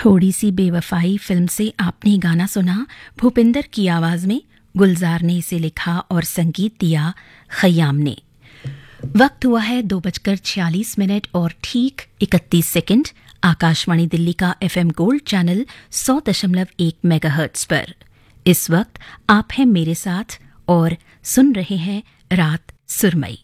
थोड़ी सी बेवफाई फिल्म से आपने गाना सुना भूपिंदर की आवाज में। गुलजार ने इसे लिखा और संगीत दिया खयाम ने। वक्त हुआ है 2:46 और ठीक 31 सेकंड। आकाशवाणी दिल्ली का एफएम गोल्ड चैनल 100.1 मेगाहर्ट्ज पर इस वक्त आप हैं मेरे साथ और सुन रहे हैं रात सुरमई।